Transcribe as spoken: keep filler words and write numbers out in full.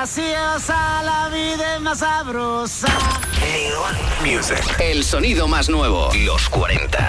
graciosa, la vida es más sabrosa. Music. El sonido más nuevo. Los cuarenta.